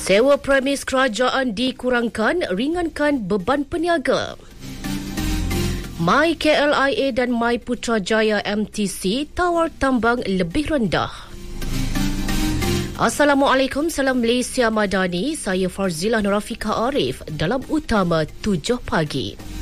Sewa premis kerajaan dikurangkan, ringankan beban peniaga. MyKLIA dan My Putrajaya MTC tawar tambang lebih rendah. Assalamualaikum, salam Malaysia Madani. Saya Farzilah Nurafika Arif dalam Utama 7 Pagi.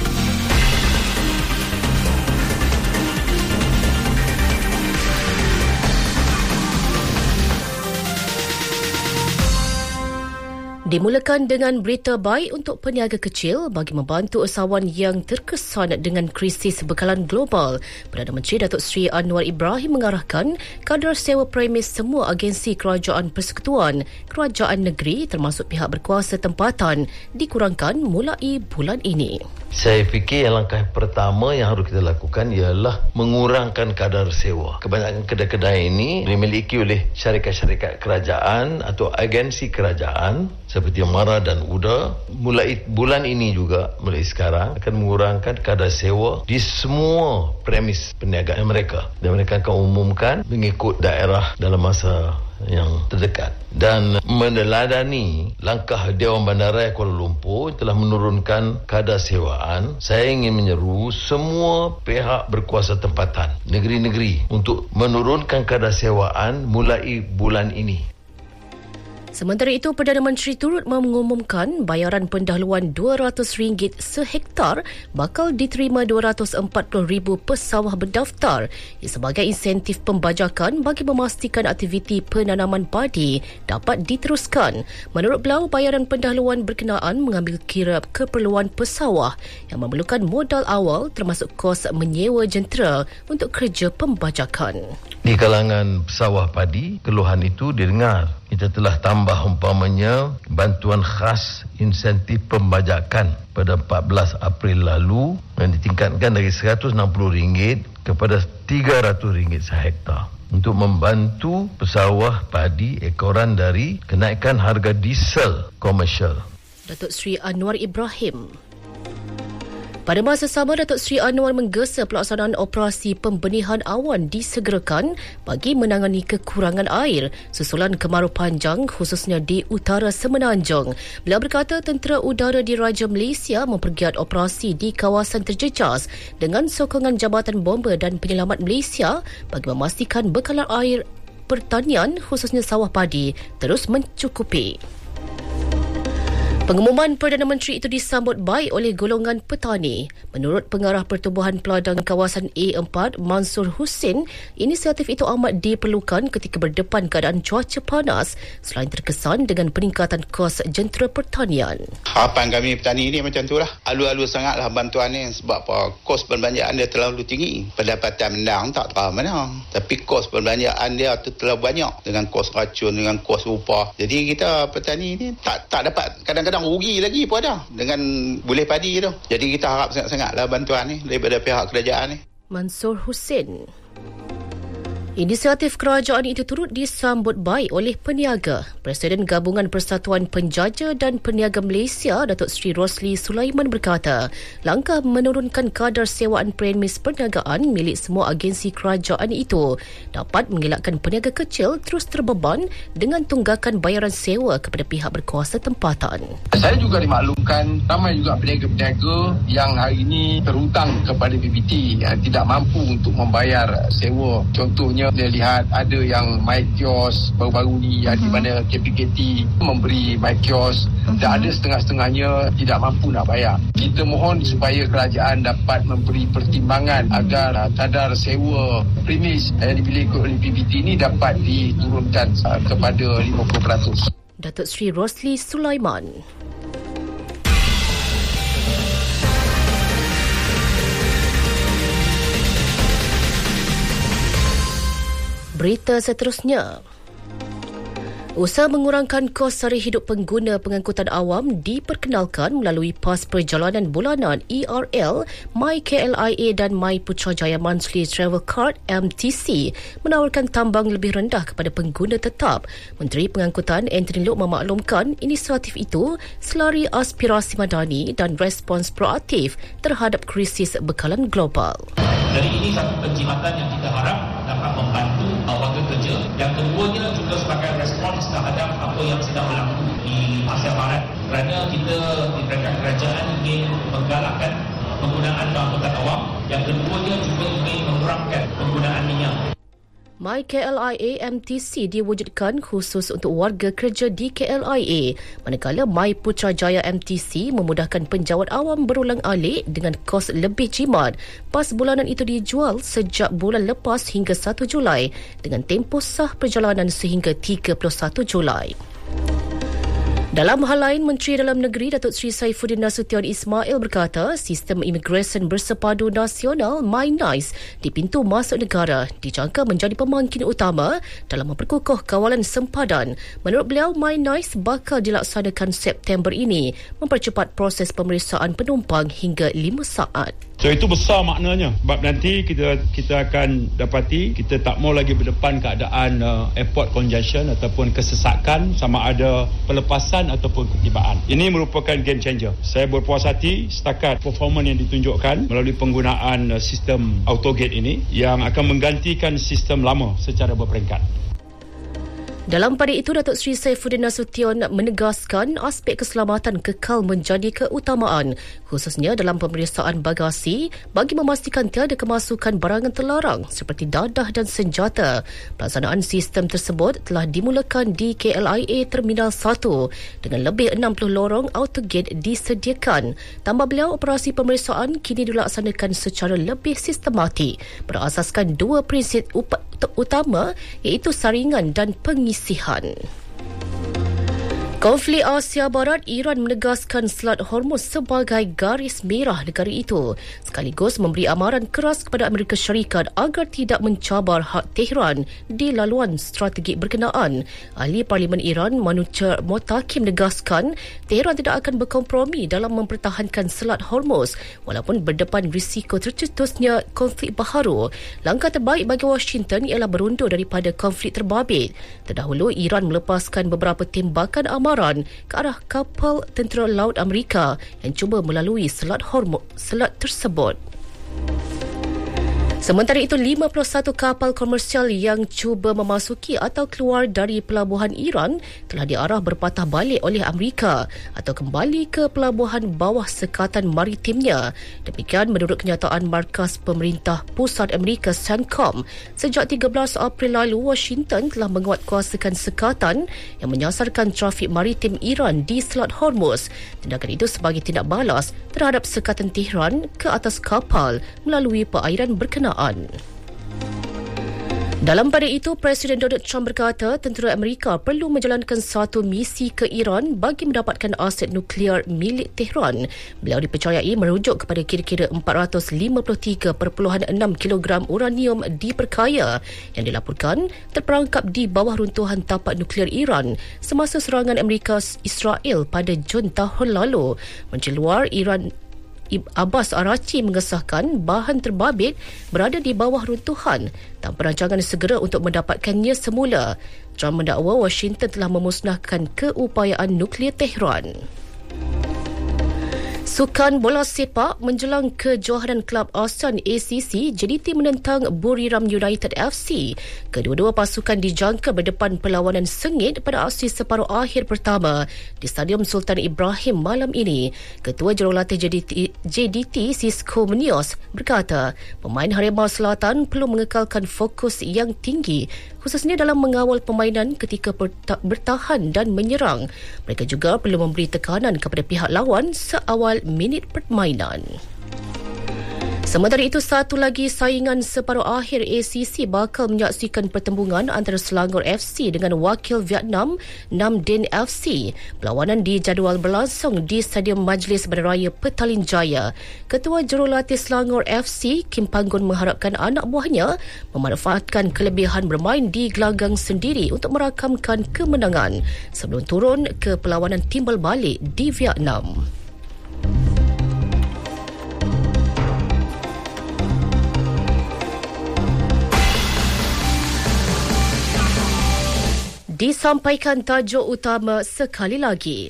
Dimulakan dengan berita baik untuk peniaga kecil bagi membantu usahawan yang terkesan dengan krisis bekalan global. Perdana Menteri Datuk Seri Anwar Ibrahim mengarahkan kadar sewa premis semua agensi kerajaan persekutuan, kerajaan negeri termasuk pihak berkuasa tempatan dikurangkan mulai bulan ini. Saya fikir yang langkah pertama yang harus kita lakukan ialah mengurangkan kadar sewa. Kebanyakan kedai-kedai ini dimiliki oleh syarikat-syarikat kerajaan atau agensi kerajaan seperti Amara dan UDA. Mulai bulan ini juga, mulai sekarang, akan mengurangkan kadar sewa di semua premis perniagaan mereka. Dan mereka akan umumkan mengikut daerah dalam masa yang terdekat. Dan meneladani langkah Dewan Bandaraya Kuala Lumpur telah menurunkan kadar sewaan, saya ingin menyeru semua pihak berkuasa tempatan negeri-negeri untuk menurunkan kadar sewaan mulai bulan ini. Sementara itu, Perdana Menteri turut mengumumkan bayaran pendahuluan RM200 sehektar bakal diterima 240,000 pesawah berdaftar sebagai insentif pembajakan bagi memastikan aktiviti penanaman padi dapat diteruskan. Menurut beliau, bayaran pendahuluan berkenaan mengambil kira keperluan pesawah yang memerlukan modal awal termasuk kos menyewa jentera untuk kerja pembajakan. Di kalangan pesawah padi, keluhan itu didengar. Kita telah tambah umpamanya bantuan khas insentif pembajakan pada 14 April lalu yang ditingkatkan dari RM160 kepada RM300 sehektar untuk membantu pesawah padi ekoran dari kenaikan harga diesel komersial. Datuk Seri Anwar Ibrahim. Pada masa sama, Datuk Seri Anwar menggesa pelaksanaan operasi pembenihan awan disegerakan bagi menangani kekurangan air susulan kemarau panjang khususnya di utara Semenanjung. Beliau berkata tentera udara di Raja Malaysia mempergiat operasi di kawasan terjejas dengan sokongan Jabatan Bomba dan Penyelamat Malaysia bagi memastikan bekalan air pertanian khususnya sawah padi terus mencukupi. Pengumuman Perdana Menteri itu disambut baik oleh golongan petani. Menurut Pengarah Pertubuhan Peladang Kawasan A4, Mansur Hussein, inisiatif itu amat diperlukan ketika berdepan keadaan cuaca panas selain terkesan dengan peningkatan kos jentera pertanian. Harapan kami petani ni macam tu lah. Alu-alu sangatlah bantuan ni sebab kos perbelanjaan dia terlalu tinggi. Pendapatan menang tak tahu mana. Tapi kos perbelanjaan dia tu terlalu banyak dengan kos racun, dengan kos upah. Jadi kita petani ni tak dapat, kadang-kadang rugi lagi pun ada dengan boleh padi tu. Jadi kita harap sangat-sangatlah bantuan ni daripada pihak kerajaan ni. Mansur Hussein. Inisiatif kerajaan itu turut disambut baik oleh peniaga. Presiden Gabungan Persatuan Penjaja dan Peniaga Malaysia, Datuk Seri Rosli Sulaiman berkata, langkah menurunkan kadar sewaan premis perniagaan milik semua agensi kerajaan itu dapat mengelakkan peniaga kecil terus terbeban dengan tunggakan bayaran sewa kepada pihak berkuasa tempatan. Saya juga dimaklumkan ramai juga peniaga-peniaga yang hari ini terhutang kepada PBT yang tidak mampu untuk membayar sewa. Contohnya dia lihat ada yang my kios baru-baru ni di mana KPKT memberi my kios dan ada setengah-setengahnya tidak mampu nak bayar. Kita mohon supaya kerajaan dapat memberi pertimbangan agar kadar sewa premis yang dimiliki oleh PBT ini dapat diturunkan kepada 50%. Datuk Seri Rosli Sulaiman. Berita seterusnya. Usaha mengurangkan kos sara hidup pengguna pengangkutan awam diperkenalkan melalui PAS Perjalanan Bulanan ERL, MyKLIA dan My Putrajaya Monthly Travel Card MTC menawarkan tambang lebih rendah kepada pengguna tetap. Menteri Pengangkutan Anthony Loke memaklumkan inisiatif itu selari aspirasi madani dan respons proaktif terhadap krisis bekalan global. Jadi ini satu penjimatan yang kita harap dapat membantu warga kerja Yang keduanya juga sebagai respons terhadap apa yang sedang berlaku di Asia Barat, kerana kita di peringkat kerajaan ingin menggalakkan penggunaan angkutan awam. Yang keduanya juga ingin mengurangkan penggunaan minyak. MyKLIA MTC diwujudkan khusus untuk warga kerja di KLIA, manakala My Putrajaya MTC memudahkan penjawat awam berulang-alik dengan kos lebih jimat. Pas bulanan itu dijual sejak bulan lepas hingga 1 Julai dengan tempoh sah perjalanan sehingga 31 Julai. Dalam hal lain, Menteri Dalam Negeri Datuk Seri Saifuddin Nasution Ismail berkata sistem imigresen bersepadu nasional MyNice di pintu masuk negara dijangka menjadi pemangkin utama dalam memperkukuh kawalan sempadan. Menurut beliau, MyNice bakal dilaksanakan September ini, mempercepat proses pemeriksaan penumpang hingga 5 saat. So itu besar maknanya, sebab nanti kita akan dapati kita tak mau lagi berdepan keadaan airport congestion ataupun kesesakan sama ada pelepasan ataupun ketibaan. Ini merupakan game changer. Saya berpuas hati setakat performa yang ditunjukkan melalui penggunaan sistem autogate ini yang akan menggantikan sistem lama secara berperingkat. Dalam pada itu, Datuk Seri Saifuddin Nasution menegaskan aspek keselamatan kekal menjadi keutamaan, khususnya dalam pemeriksaan bagasi bagi memastikan tiada kemasukan barangan terlarang seperti dadah dan senjata. Pelaksanaan sistem tersebut telah dimulakan di KLIA Terminal 1 dengan lebih 60 lorong autogate disediakan. Tambah beliau, operasi pemeriksaan kini dilaksanakan secara lebih sistematik berasaskan 2 prinsip utama, iaitu saringan dan pengisihan. Konflik Asia Barat, Iran menegaskan Selat Hormuz sebagai garis merah negara itu, sekaligus memberi amaran keras kepada Amerika Syarikat agar tidak mencabar hak Tehran di laluan strategik berkenaan. Ahli Parlimen Iran Manucher Motaki menegaskan Tehran tidak akan berkompromi dalam mempertahankan Selat Hormuz walaupun berdepan risiko tercetusnya konflik baharu. Langkah terbaik bagi Washington ialah berundur daripada konflik terbabit. Terdahulu, Iran melepaskan beberapa tembakan amaran ke arah kapal tentera laut Amerika yang cuba melalui selat tersebut. Sementara itu, 51 kapal komersial yang cuba memasuki atau keluar dari pelabuhan Iran telah diarah berpatah balik oleh Amerika atau kembali ke pelabuhan bawah sekatan maritimnya. Demikian menurut kenyataan Markas Pemerintah Pusat Amerika CENTCOM. Sejak 13 April lalu, Washington telah menguatkuasakan sekatan yang menyasarkan trafik maritim Iran di Selat Hormuz. Tindakan itu sebagai tindak balas terhadap sekatan Tehran ke atas kapal melalui perairan berkenaan. Dalam pada itu, Presiden Donald Trump berkata tentera Amerika perlu menjalankan satu misi ke Iran bagi mendapatkan aset nuklear milik Tehran. Beliau dipercayai merujuk kepada kira-kira 453.6 kilogram uranium diperkaya yang dilaporkan terperangkap di bawah runtuhan tapak nuklear Iran semasa serangan Amerika Israel pada Jun tahun lalu. Menteri Luar Iran Abbas Araghchi mengesahkan bahan terbabit berada di bawah runtuhan tanpa rancangan segera untuk mendapatkannya semula. Trump mendakwa Washington telah memusnahkan keupayaan nuklear Tehran. Sukan bola sepak menjelang kejohanan Kelab ASEAN ACC, JDT menentang Buriram United FC. Kedua-dua pasukan dijangka berdepan perlawanan sengit pada aksi separuh akhir pertama di Stadium Sultan Ibrahim malam ini. Ketua Jurulatih JDT Sisko Munoz berkata pemain Harimau Selatan perlu mengekalkan fokus yang tinggi, khususnya dalam mengawal permainan ketika bertahan dan menyerang. Mereka juga perlu memberi tekanan kepada pihak lawan seawal minit permainan. Sementara itu, satu lagi saingan separuh akhir ACC bakal menyaksikan pertembungan antara Selangor FC dengan wakil Vietnam Nam Dinh FC. Perlawanan dijadual berlangsung di Stadium Majlis Bandaraya Petaling Jaya. Ketua Jurulatih Selangor FC Kim Panggun mengharapkan anak buahnya memanfaatkan kelebihan bermain di gelanggang sendiri untuk merakamkan kemenangan sebelum turun ke perlawanan timbal balik di Vietnam. Disampaikan tajuk utama sekali lagi.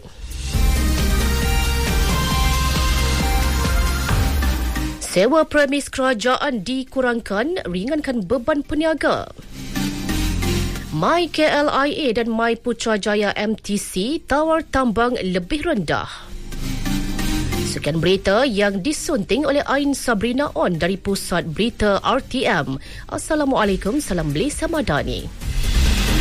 Sewa premis kerajaan dikurangkan, ringankan beban peniaga. My KLIA dan My Putrajaya MTC tawar tambang lebih rendah. Sekian berita yang disunting oleh Ain Sabrina On dari Pusat Berita RTM. Assalamualaikum, salam Malaysia Madani.